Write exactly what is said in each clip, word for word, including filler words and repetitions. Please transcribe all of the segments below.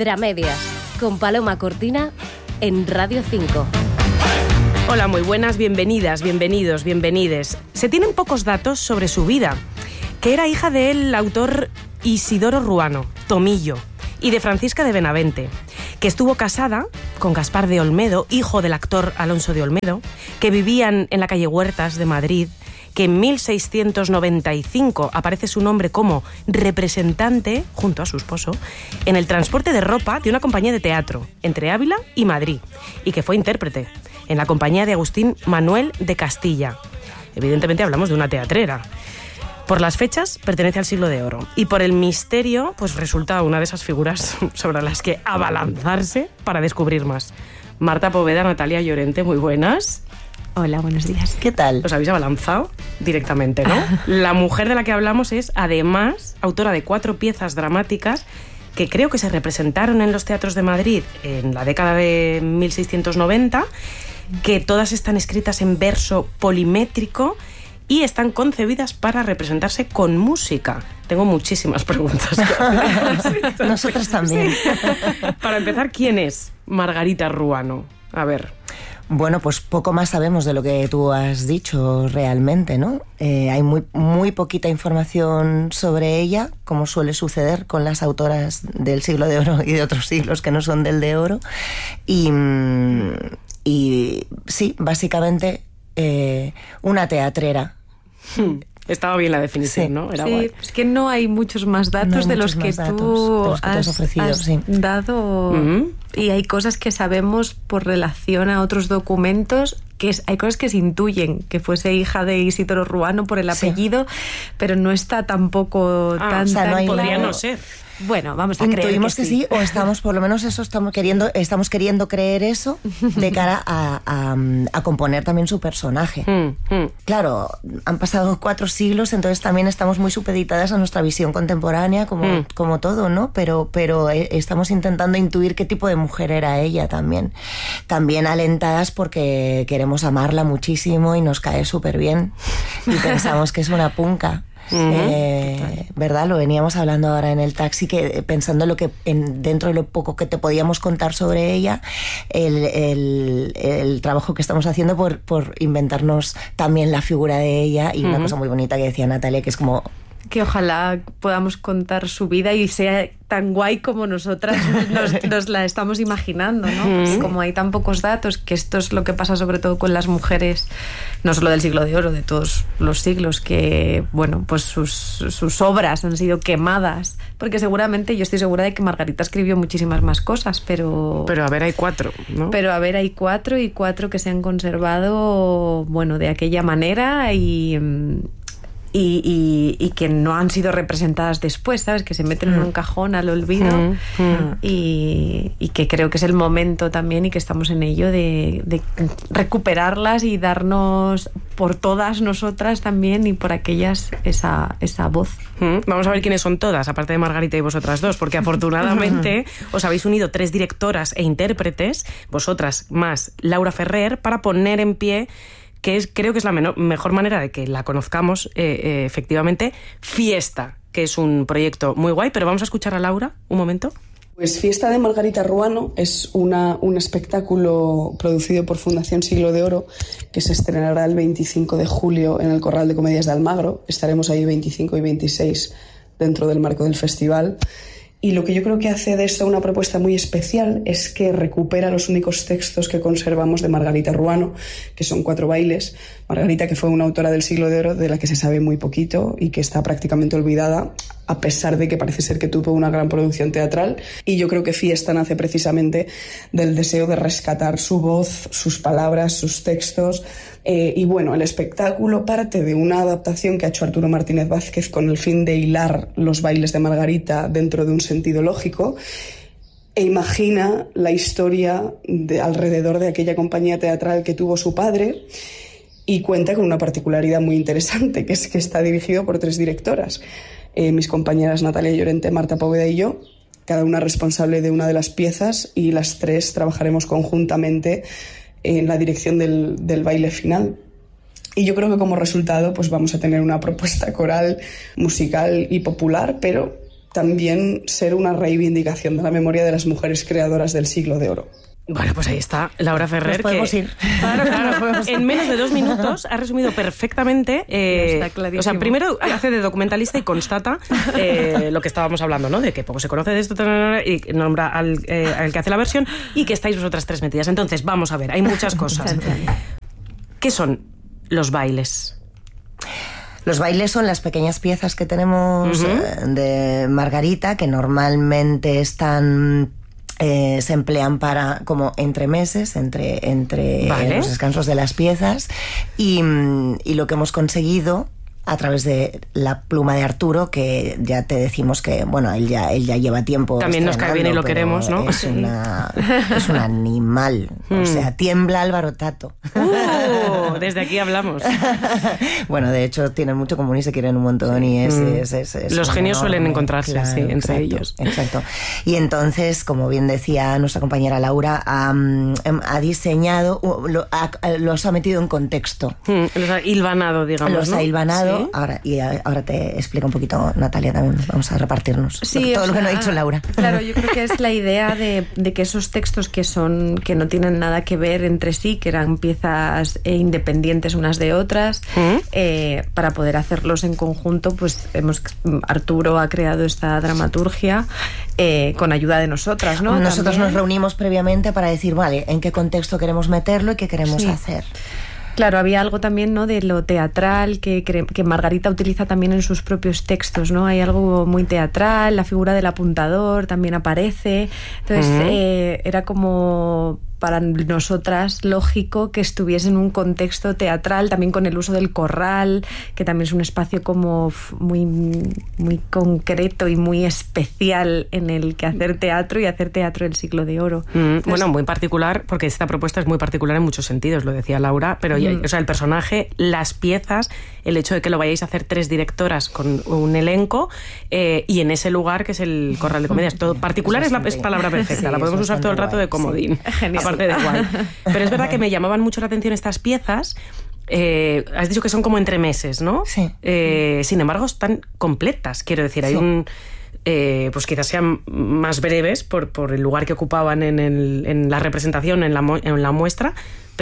Dramedias, con Paloma Cortina en Radio cinco. Hola, muy buenas, bienvenidas, bienvenidos, bienvenides. Se tienen pocos datos sobre su vida, que era hija del autor Isidoro Ruano, Tomillo, y de Francisca de Benavente, que estuvo casada con Gaspar de Olmedo, hijo del actor Alonso de Olmedo, que vivían en la calle Huertas de Madrid, que en mil seiscientos noventa y cinco aparece su nombre como representante, junto a su esposo, en el transporte de ropa de una compañía de teatro entre Ávila y Madrid, y que fue intérprete en la compañía de Agustín Manuel de Castilla. Evidentemente hablamos de una teatrera. Por las fechas pertenece al siglo de oro, y por el misterio pues resulta una de esas figuras sobre las que abalanzarse para descubrir más. Marta Poveda, Natalia Llorente, muy buenas. Hola, buenos días. ¿Qué tal? Os habéis abalanzado directamente, ¿no? La mujer de la que hablamos es, además, autora de cuatro piezas dramáticas que creo que se representaron en los teatros de Madrid en la década de mil seiscientos noventa, que todas están escritas en verso polimétrico y están concebidas para representarse con música. Tengo muchísimas preguntas. Nosotras también. Sí. Para empezar, ¿quién es Margarita Ruano? A ver... Bueno, pues poco más sabemos de lo que tú has dicho realmente, ¿no? Eh, hay muy, muy poquita información sobre ella, como suele suceder con las autoras del siglo de oro y de otros siglos que no son del de oro. Y, y sí, básicamente eh, una teatrera. Estaba bien la definición, sí. ¿no? Era sí, guay. Es que no hay muchos más datos, no hay de, muchos los más tú de los que has, tú has ofrecido, has sí. dado. Uh-huh. Y hay cosas que sabemos por relación a otros documentos, que es, hay cosas que se intuyen, que fuese hija de Isidoro Ruano por el apellido, sí. Pero no está tampoco ah, tan... O sea, tan no hay podría claro. no ser. Bueno, vamos a creer Intuimos que, que sí. sí, o estamos, por lo menos eso estamos queriendo, estamos queriendo creer eso de cara a, a, a componer también su personaje. Mm, mm. Claro, han pasado cuatro siglos, entonces también estamos muy supeditadas a nuestra visión contemporánea, como, mm. como todo, ¿no? Pero, pero estamos intentando intuir qué tipo de mujer era ella también. También alentadas porque queremos amarla muchísimo y nos cae súper bien y pensamos que es una punca. Uh-huh. Eh, ¿verdad? Lo veníamos hablando ahora en el taxi, que pensando lo que en, dentro de lo poco que te podíamos contar sobre ella, el, el, el trabajo que estamos haciendo por, por inventarnos también la figura de ella y uh-huh. una cosa muy bonita que decía Natalia, que es como... Que ojalá podamos contar su vida y sea tan guay como nosotras nos, nos la estamos imaginando, ¿no? Pues como hay tan pocos datos, que esto es lo que pasa sobre todo con las mujeres, no solo del siglo de oro, de todos los siglos, que, bueno, pues sus, sus obras han sido quemadas, porque seguramente, yo estoy segura de que Margarita escribió muchísimas más cosas, pero... Pero a ver, hay cuatro, ¿no? Pero a ver, hay cuatro y cuatro que se han conservado, bueno, de aquella manera y... Y, y, y que no han sido representadas después, ¿sabes? Que se meten mm. en un cajón al olvido mm. Mm. Y, y que creo que es el momento también y que estamos en ello de, de recuperarlas y darnos por todas nosotras también y por aquellas esa, esa voz. Mm. Vamos a ver quiénes son todas, aparte de Margarita y vosotras dos, porque afortunadamente os habéis unido tres directoras e intérpretes, vosotras más Laura Ferrer, para poner en pie, que es, creo que es la menor, mejor manera de que la conozcamos eh, eh, efectivamente, Fiesta, que es un proyecto muy guay, pero vamos a escuchar a Laura un momento. Pues Fiesta de Margarita Ruano es una, un espectáculo producido por Fundación Siglo de Oro que se estrenará el veinticinco de julio en el Corral de Comedias de Almagro. Estaremos ahí veinticinco y veintiséis dentro del marco del festival. Y lo que yo creo que hace de esto una propuesta muy especial es que recupera los únicos textos que conservamos de Margarita Ruano, que son cuatro bailes. Margarita, que fue una autora del siglo de oro de la que se sabe muy poquito y que está prácticamente olvidada, a pesar de que parece ser que tuvo una gran producción teatral. Y yo creo que Fiesta nace precisamente del deseo de rescatar su voz, sus palabras, sus textos. Eh, y bueno, el espectáculo parte de una adaptación que ha hecho Arturo Martínez Vázquez con el fin de hilar los bailes de Margarita dentro de un sentido lógico, e imagina la historia de, alrededor de aquella compañía teatral que tuvo su padre, y cuenta con una particularidad muy interesante, que es que está dirigido por tres directoras. Eh, mis compañeras Natalia Llorente, Marta Poveda y yo, cada una responsable de una de las piezas, y las tres trabajaremos conjuntamente en la dirección del, del baile final. Y yo creo que como resultado pues vamos a tener una propuesta coral, musical y popular, pero también ser una reivindicación de la memoria de las mujeres creadoras del siglo de oro. Bueno, pues ahí está Laura Ferrer. Nos podemos que, ir. Claro, claro. En menos de dos minutos ha resumido perfectamente. Eh, Está clarísimo. o sea, primero hace de documentalista y constata eh, lo que estábamos hablando, ¿no? De que poco se conoce de esto y nombra al, eh, al que hace la versión y que estáis vosotras tres metidas. Entonces, vamos a ver, hay muchas cosas. ¿Qué son los bailes? Los bailes son las pequeñas piezas que tenemos uh-huh. eh, de Margarita, que normalmente están... Eh, se emplean para como entremeses, entre, entre vale. los descansos de las piezas, y, y lo que hemos conseguido a través de la pluma de Arturo, que ya te decimos que, bueno, él ya, él ya lleva tiempo también nos cae bien y lo queremos, ¿no? Es, una, es un animal, mm. o sea, tiembla Álvaro Tato. Uh, desde aquí hablamos. Bueno, de hecho tienen mucho común y se quieren un montón y es... Mm. es, es, es los genios enorme, suelen encontrarse, claro, sí, entre exacto, ellos. Exacto. Y entonces, como bien decía nuestra compañera Laura, ha, ha diseñado, lo, ha, los ha metido en contexto. Mm, los ha hilvanado, digamos, Los ¿no? ha hilvanado. ¿Sí? Ahora, y ahora te explico un poquito, Natalia, también vamos a repartirnos sí, todo lo sea, que no ha dicho Laura. Claro, yo creo que es la idea de, de que esos textos que son que no tienen nada que ver entre sí, que eran piezas eh, independientes unas de otras, ¿Mm? eh, para poder hacerlos en conjunto, pues hemos Arturo ha creado esta dramaturgia eh, con ayuda de nosotras, ¿no? Nosotros También. nos reunimos previamente para decir, vale, en qué contexto queremos meterlo y qué queremos sí. hacer. Claro, había algo también, ¿no?, de lo teatral que, que Margarita utiliza también en sus propios textos, ¿no? Hay algo muy teatral, la figura del apuntador también aparece. Entonces, uh-huh. eh, era como para nosotras lógico que estuviese en un contexto teatral, también con el uso del corral, que también es un espacio como muy, muy concreto y muy especial en el que hacer teatro y hacer teatro del siglo de oro. Mm, Entonces, bueno, muy particular, porque esta propuesta es muy particular en muchos sentidos, lo decía Laura, pero mm. ya, o sea, el personaje, las piezas, el hecho de que lo vayáis a hacer tres directoras con un elenco eh, y en ese lugar que es el Corral de Comedias. Todo particular es, es la es palabra perfecta, sí, la podemos usar todo el rato guay, de comodín. Sí. Genial. Aparte de guay. Pero es verdad que me llamaban mucho la atención estas piezas. Eh, has dicho que son como entremeses, ¿no? Sí. Eh, sin embargo, están completas. Quiero decir, hay sí. un... Eh, pues quizás sean más breves por, por el lugar que ocupaban en, el, en la representación, en la, en la muestra,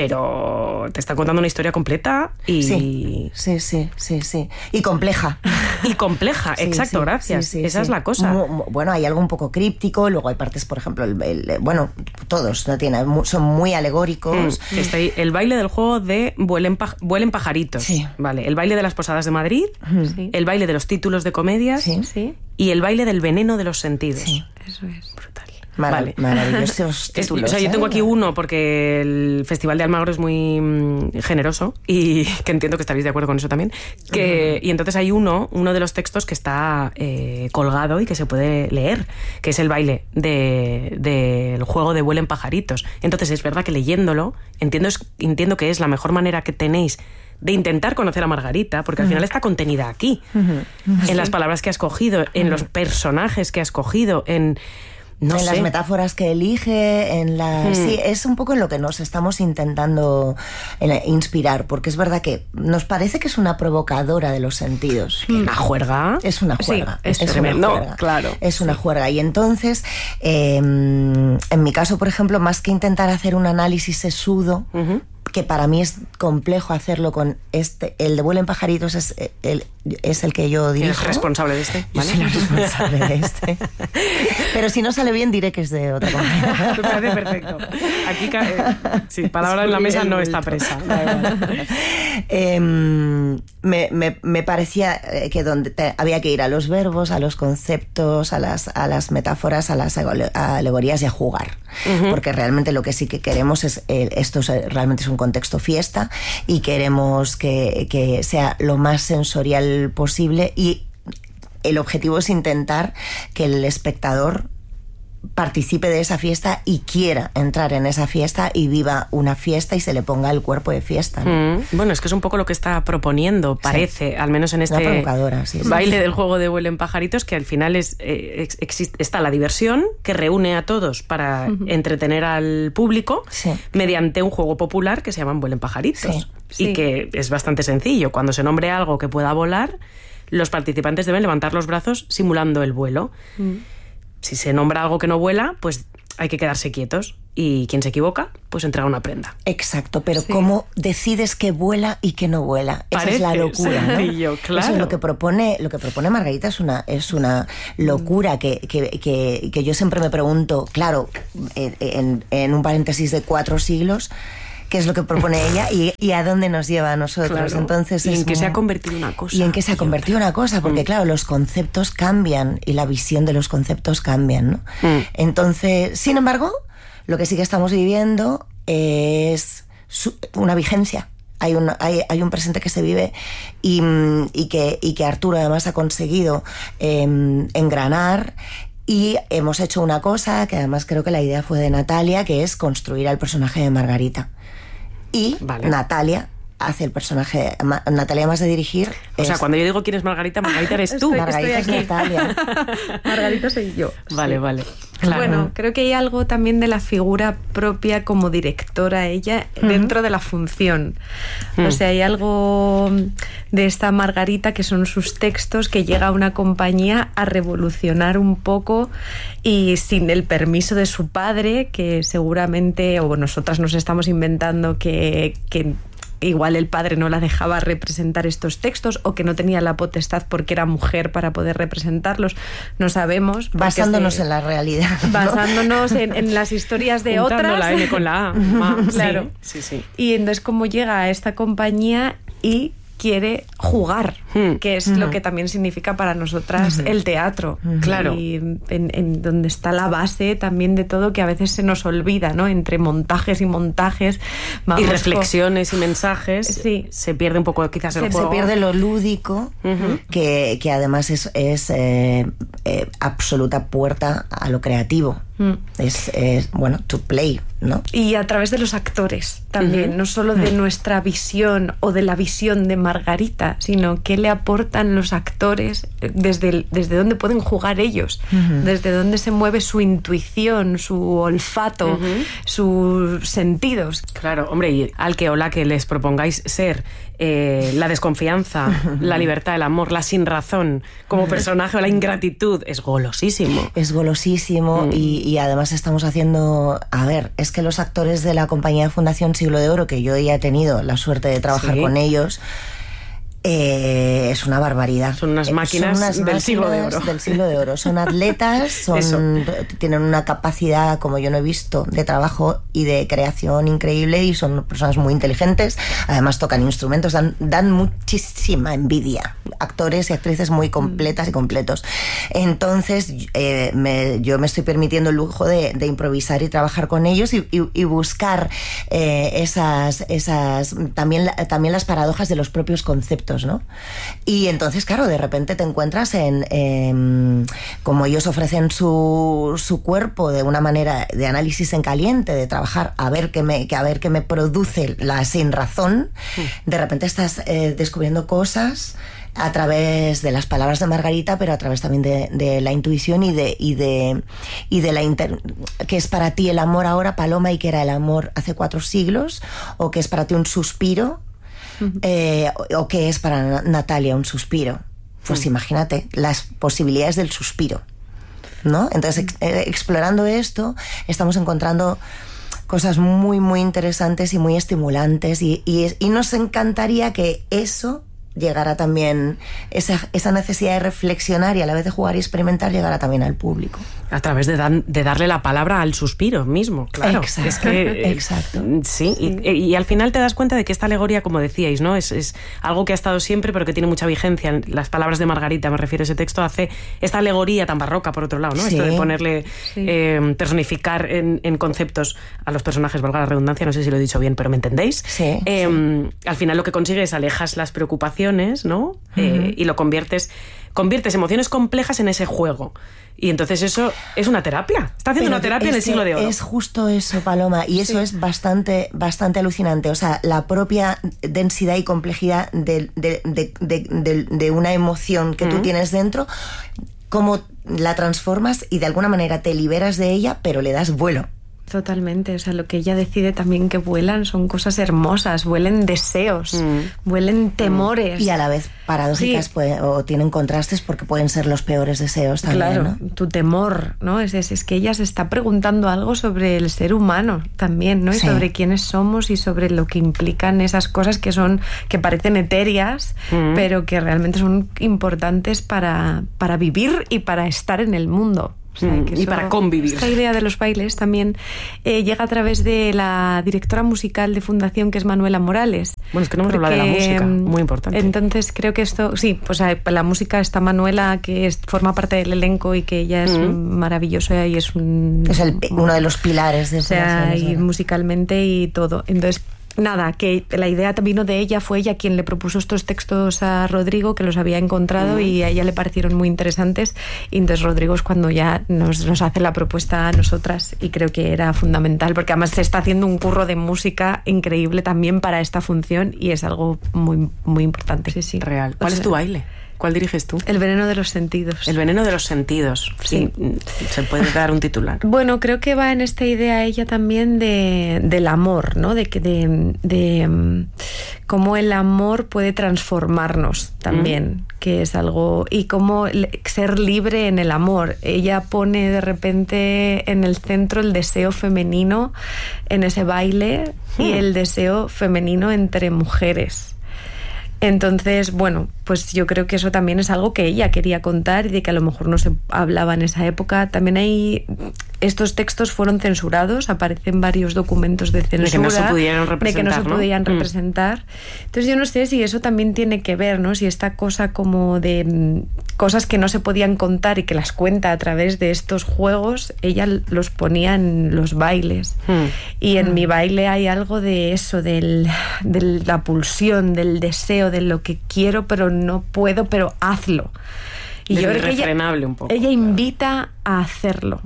pero te está contando una historia completa y... Sí, sí, sí, sí, sí. Y compleja. Y compleja, sí, exacto, sí, gracias. Sí, sí, Esa sí. es la cosa. Muy, bueno, hay algo un poco críptico, luego hay partes, por ejemplo, el, el, bueno, todos no tiene, son muy alegóricos. Mm, está ahí el baile del juego de Vuelen, pa, Vuelen pajaritos. Sí. Vale, el baile de las posadas de Madrid, sí. el baile de los títulos de comedias sí. Sí. y el baile del veneno de los sentidos. Sí, eso es. Brutal. Mar- vale. Maravillosos títulos. Es, o sea, yo tengo aquí uno porque el Festival de Almagro es muy mm, generoso y que entiendo que estaréis de acuerdo con eso también. Que, uh-huh. Y entonces hay uno, uno de los textos que está eh, colgado y que se puede leer, que es el baile del de, de juego de Vuelen pajaritos. Entonces es verdad que leyéndolo entiendo, es, entiendo que es la mejor manera que tenéis de intentar conocer a Margarita, porque al final está contenida aquí, uh-huh. Uh-huh. en sí. las palabras que ha escogido, en uh-huh. los personajes que ha escogido, en... No en sé. las metáforas que elige, en las... Hmm. Sí, es un poco en lo que nos estamos intentando inspirar, porque es verdad que nos parece que es una provocadora de los sentidos. ¿Una juerga? Es una juerga. Sí, es, es tremendo, una juerga. Claro. Es una juerga. Y entonces, eh, en mi caso, por ejemplo, más que intentar hacer un análisis sesudo, uh-huh. que para mí es complejo hacerlo con este, el de Vuelen pajaritos es el, es el que yo dirijo. ¿Eres responsable de este? ¿Vale? Yo soy la responsable de este. Pero si no sale bien diré que es de otra compañía. Me parece perfecto. Aquí, eh, sí, palabra en la mesa no está presa. eh, me, me, me parecía que donde te, había que ir a los verbos, a los conceptos, a las, a las metáforas, a las alegorías y a jugar. Uh-huh. Porque realmente lo que sí que queremos es, eh, esto es, realmente es un contexto fiesta y queremos que, que sea lo más sensorial posible y el objetivo es intentar que el espectador participe de esa fiesta y quiera entrar en esa fiesta y viva una fiesta y se le ponga el cuerpo de fiesta, ¿no? Mm, bueno, es que es un poco lo que está proponiendo, parece, sí. al menos en este sí, sí. baile del juego de Vuelen pajaritos, que al final es eh, existe, está la diversión que reúne a todos para uh-huh. entretener al público sí. mediante un juego popular que se llama Vuelen pajaritos sí. y sí. que es bastante sencillo. Cuando se nombre algo que pueda volar, los participantes deben levantar los brazos simulando el vuelo. Mm. Si se nombra algo que no vuela, pues hay que quedarse quietos. Y quien se equivoca, pues entrega una prenda. Exacto, pero sí. ¿Cómo decides qué vuela y qué no vuela? Esa Parece es la locura, sencillo, ¿no? Claro. Eso es lo que propone, lo que propone Margarita es una, es una locura que, que, que, que yo siempre me pregunto, claro, en, en un paréntesis de cuatro siglos, qué es lo que propone ella y, y a dónde nos lleva a nosotros. Claro. Entonces, y es en qué muy... se ha convertido una cosa. Y en qué se ha convertido una cosa, porque mm. claro, los conceptos cambian y la visión de los conceptos cambian, ¿no? Mm. Entonces, sin embargo, lo que sí que estamos viviendo es una vigencia. Hay un, hay, hay un presente que se vive y, y, que, y que Arturo además ha conseguido eh, engranar. Y hemos hecho una cosa, que además creo que la idea fue de Natalia, que es construir al personaje de Margarita. Y vale. Natalia hace el personaje... Natalia, más de dirigir... O es... sea, cuando yo digo quién es Margarita, Margarita eres tú. Estoy, Margarita estoy es Natalia. Margarita soy yo. Vale, sí. vale. Claro. Bueno, creo que hay algo también de la figura propia como directora ella uh-huh. dentro de la función. Uh-huh. O sea, hay algo de esta Margarita que son sus textos que llega a una compañía a revolucionar un poco y sin el permiso de su padre, que seguramente, o nosotras nos estamos inventando que... que igual el padre no la dejaba representar estos textos o que no tenía la potestad porque era mujer para poder representarlos, no sabemos. Basándonos se, en la realidad, ¿no? Basándonos en, en las historias de Juntando otras. la N con la A. Ah, claro. Sí, sí, sí. Y entonces como llega a esta compañía y quiere jugar, hmm. que es hmm. lo que también significa para nosotras hmm. el teatro. Hmm. Claro. Y en, en donde está la base también de todo, que a veces se nos olvida, ¿no? Entre montajes y montajes. Vamos, y reflexiones con... y mensajes. Sí. Se pierde un poco quizás el se, juego. Se pierde lo lúdico, uh-huh. que, que además es, es eh, eh, absoluta puerta a lo creativo. Mm. Es, es, bueno, to play, ¿no? Y a través de los actores también, uh-huh. no solo de uh-huh. nuestra visión o de la visión de Margarita, sino qué le aportan los actores, desde, desde dónde pueden jugar ellos, uh-huh. desde dónde se mueve su intuición, su olfato, uh-huh. sus sentidos. Claro, hombre, y al que o la que les propongáis ser eh, la desconfianza, la libertad, el amor, la sinrazón como personaje o la ingratitud, es golosísimo. Es golosísimo mm. y, y además estamos haciendo... A ver, es que los actores de la compañía de Fundación Siglo de Oro, que yo ya he tenido la suerte de trabajar ¿Sí? con ellos... Eh, es una barbaridad. Son unas máquinas, son unas del, máquinas siglo de oro. del siglo de oro. Son atletas, son, tienen una capacidad como yo no he visto de trabajo y de creación increíble y son personas muy inteligentes. Además tocan instrumentos, dan, dan muchísima envidia. Actores y actrices muy completas y completos. Entonces eh, me, yo me estoy permitiendo el lujo de, de improvisar y trabajar con ellos y, y, y buscar eh, esas, esas también, también las paradojas de los propios conceptos, ¿no? Y entonces, claro, de repente te encuentras en, en como ellos ofrecen su, su cuerpo de una manera de análisis en caliente, de trabajar a ver qué me, que a ver qué me produce la sin razón, de repente estás eh, descubriendo cosas a través de las palabras de Margarita, pero a través también de, de la intuición y de, y de, y de la inter... ¿Qué es para ti el amor ahora, Paloma, y qué era el amor hace cuatro siglos? ¿O qué es para ti un suspiro? Eh, o, o qué es para Natalia un suspiro. Pues mm. imagínate las posibilidades del suspiro, ¿no? Entonces ex, eh, explorando esto estamos encontrando cosas muy muy interesantes y muy estimulantes y, y, y nos encantaría que eso llegara también, esa, esa necesidad de reflexionar y a la vez de jugar y experimentar llegara también al público. A través de, dan, de darle la palabra al suspiro mismo, claro. Exacto. Es que, Exacto. Sí, sí. Y, y al final te das cuenta de que esta alegoría, como decíais, ¿no? Es, es algo que ha estado siempre, pero que tiene mucha vigencia. Las palabras de Margarita, me refiero a ese texto, hace esta alegoría tan barroca, por otro lado, ¿no? Sí. Esto de ponerle, sí. eh, personificar en, en conceptos a los personajes, valga la redundancia, no sé si lo he dicho bien, pero ¿me entendéis? Sí. Eh, sí. Al final lo que consigues es alejas las preocupaciones, ¿no? Uh-huh. Eh, y lo conviertes, conviertes emociones complejas en ese juego. Y entonces eso es una terapia. Está haciendo Pero una terapia es en el siglo de oro. Es justo eso, Paloma, y eso sí. es bastante, bastante alucinante. O sea, la propia densidad y complejidad de, de, de, de, de, de una emoción que uh-huh. tú tienes dentro, cómo la transformas y de alguna manera te liberas de ella, pero le das vuelo. Totalmente, o sea, lo que ella decide también que vuelan son cosas hermosas, vuelen deseos, mm. vuelen temores. Y a la vez paradójicas, sí. puede, o tienen contrastes porque pueden ser los peores deseos también, claro, ¿no? Tu temor, ¿no? Es, es, es que ella se está preguntando algo sobre el ser humano también, ¿no? Y sí. sobre quiénes somos y sobre lo que implican esas cosas que son, que parecen etéreas, mm. pero que realmente son importantes para, para vivir y para estar en el mundo. O sea, que y eso, para convivir. Esta idea de los bailes también eh, llega a través de la directora musical de Fundación, que es Manuela Morales. Bueno, es que no hemos hablado de la música, muy importante. Entonces creo que esto, sí, pues la música está Manuela, que es, forma parte del elenco y que ella es mm. maravillosa y es un... Es el, uno de los pilares de o sea, y musicalmente y todo. Entonces, nada, que la idea vino de ella, fue ella quien le propuso estos textos a Rodrigo, que los había encontrado mm. y a ella le parecieron muy interesantes, y entonces Rodrigo es cuando ya nos, nos hace la propuesta a nosotras, y creo que era fundamental, porque además se está haciendo un curro de música increíble también para esta función y es algo muy, muy importante. Sí, sí. Real. ¿Cuál o sea, es tu baile? ¿Cuál diriges tú? El veneno de los sentidos. El veneno de los sentidos. Sí. ¿Se puede dar un titular? Bueno, creo que va en esta idea ella también de, del amor, ¿no? De que de, de um, cómo el amor puede transformarnos también, mm. que es algo... Y cómo ser libre en el amor. Ella pone de repente en el centro el deseo femenino en ese baile mm. y el deseo femenino entre mujeres. Entonces, bueno, pues yo creo que eso también es algo que ella quería contar y de que a lo mejor no se hablaba en esa época. También hay... Estos textos fueron censurados, aparecen varios documentos de censura. De que no se pudieran representar, De que no se ¿no? podían Mm. representar. Entonces yo no sé si eso también tiene que ver, ¿no? Si esta cosa como de mm, cosas que no se podían contar y que las cuenta a través de estos juegos, ella los ponía en los bailes. Mm. Y en Mm. mi baile hay algo de eso, del, de la pulsión, del deseo, de lo que quiero pero no puedo, pero hazlo. Y de yo lo creo que irrefrenable ella, un poco. ella invita a hacerlo.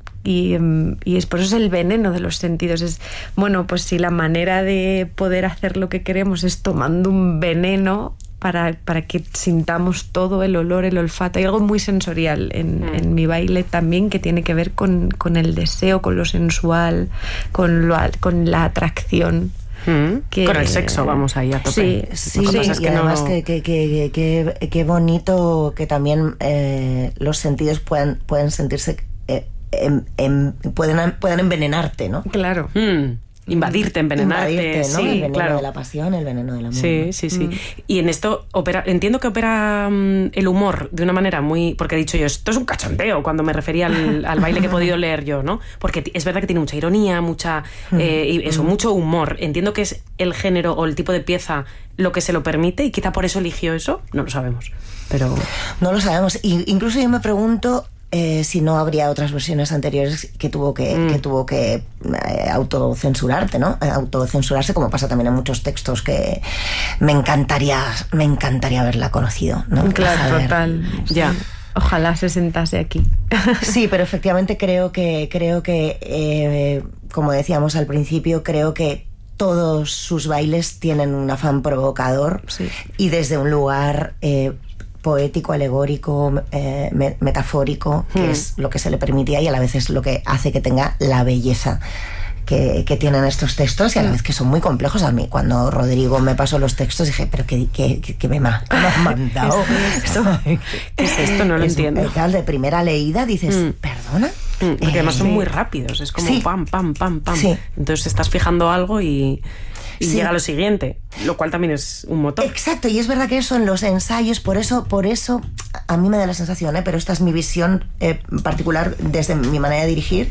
Y, y es por eso es el veneno de los sentidos. Es, bueno, pues si la manera de poder hacer lo que queremos es tomando un veneno para, para que sintamos todo, el olor, el olfato. Hay algo muy sensorial en, mm. en mi baile también, que tiene que ver con, con el deseo, con lo sensual, con, lo, con la atracción. Mm. Que, con el sexo vamos ahí a tope. Sí, sí, sí, es y que además no... que, que, que, que, que bonito que también eh, los sentidos puedan, pueden sentirse... Eh, En, en, pueden, pueden envenenarte, ¿no? Claro. Mm. Invadirte, envenenarte. Invadirte, ¿no? Sí, el veneno claro. de la pasión, el veneno del amor. Sí, ¿no? sí, sí. Mm. Y en esto opera, entiendo que opera um, el humor de una manera muy... Porque he dicho yo, esto es un cachondeo, cuando me refería al, al baile que he podido leer yo, ¿no? Porque es verdad que tiene mucha ironía, mucha... Eh, y eso, mucho humor. Entiendo que es el género o el tipo de pieza lo que se lo permite y quizá por eso eligió eso. No lo sabemos, pero... No lo sabemos. Y, incluso yo me pregunto... Eh, si no habría otras versiones anteriores que tuvo que, mm. que, tuvo que eh, autocensurarte, ¿no? Autocensurarse, como pasa también en muchos textos que me encantaría, me encantaría haberla conocido, ¿no? Claro, Saber, total. sí. Ya. Ojalá se sentase aquí. Sí, pero efectivamente creo que, creo que eh, como decíamos al principio, creo que todos sus bailes tienen un afán provocador, sí. y desde un lugar... Eh, poético, alegórico, eh, me, metafórico, que mm. es lo que se le permitía y a la vez es lo que hace que tenga la belleza que, que tienen estos textos y a la vez que son muy complejos. A mí, cuando Rodrigo me pasó los textos, dije, pero ¿qué, qué, qué, qué me, ma, qué me has mandado? ¿Qué es esto? ¿Qué es esto? No lo es, entiendo. Claro, de primera leída dices, mm. ¿perdona? Mm, porque eh, además son sí. muy rápidos, es como sí. pam, pam, pam, pam. Sí. Entonces estás fijando algo y... Y sí. llega a lo siguiente, lo cual también es un motor. Exacto, y es verdad que eso en los ensayos, por eso, por eso a mí me da la sensación, ¿eh? Pero esta es mi visión eh, particular desde mi manera de dirigir,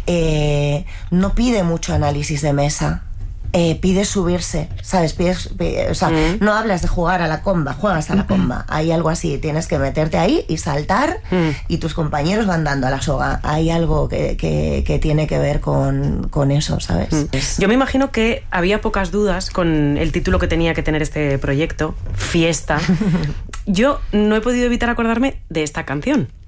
eh, no pide mucho análisis de mesa. Eh, pides subirse, ¿sabes? Pides, pides, o sea, mm. no hablas de jugar a la comba, juegas a la comba. Hay algo así, tienes que meterte ahí y saltar mm. y tus compañeros van dando a la soga. Hay algo que, que, que tiene que ver con, con eso, ¿sabes? Mm. Yo me imagino que había pocas dudas con el título que tenía que tener este proyecto, Fiesta. Yo no he podido evitar acordarme de esta canción.